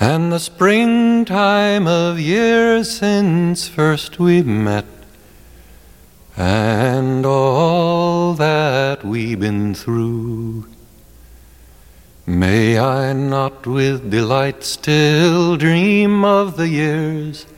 and the springtime of years since first we met, and all that we've been through. May I not with delight still dream of the years